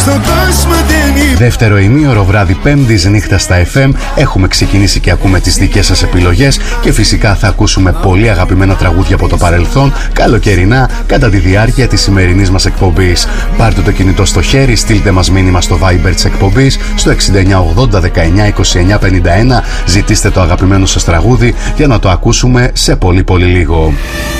Δεύτερο ημίωρο βράδυ Πέμπτης νύχτα στα FM. Έχουμε ξεκινήσει και ακούμε τις δικές σας επιλογές και φυσικά θα ακούσουμε πολύ αγαπημένα τραγούδια από το παρελθόν, καλοκαιρινά, κατά τη διάρκεια της σημερινής μας εκπομπής. Πάρτε το κινητό στο χέρι, στείλτε μας μήνυμα στο Viber της εκπομπής στο 6980 19 29 51. Ζητήστε το αγαπημένο σας τραγούδι για να το ακούσουμε σε πολύ λίγο.